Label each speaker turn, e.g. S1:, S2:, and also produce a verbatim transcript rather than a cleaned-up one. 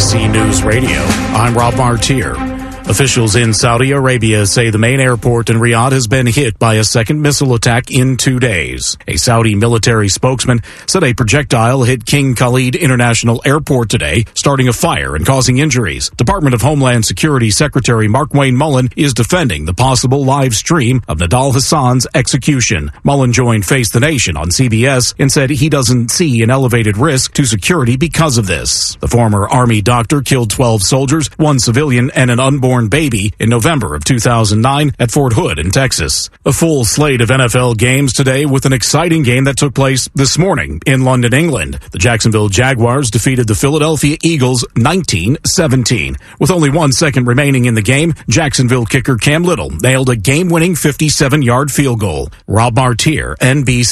S1: C News Radio. I'm Rob Martier. Officials in Saudi Arabia say the main airport in Riyadh has been hit by a second missile attack in two days. A Saudi military spokesman said a projectile hit King Khalid International Airport today, starting a fire and causing injuries. Department of Homeland Security Secretary Markwayne Mullin is defending the possible live stream of Nidal Hassan's execution. Mullin joined Face the Nation on C B S and said he doesn't see an elevated risk to security because of this. The former Army doctor killed twelve soldiers, one civilian, and an unborn baby in November of two thousand nine at Fort Hood in Texas. A full slate of N F L games today with an exciting game that took place this morning in London, England. The Jacksonville Jaguars defeated the Philadelphia Eagles nineteen seventeen. With only one second remaining in the game, Jacksonville kicker Cam Little nailed a game-winning fifty-seven-yard field goal. Rob Martier, N B C.